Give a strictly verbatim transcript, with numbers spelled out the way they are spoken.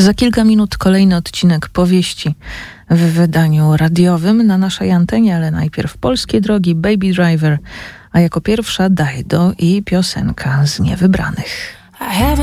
Za kilka minut kolejny odcinek powieści w wydaniu radiowym na naszej antenie, ale najpierw Polskie Drogi, Baby Driver, a jako pierwsza Dajdo i piosenka z Niewybranych.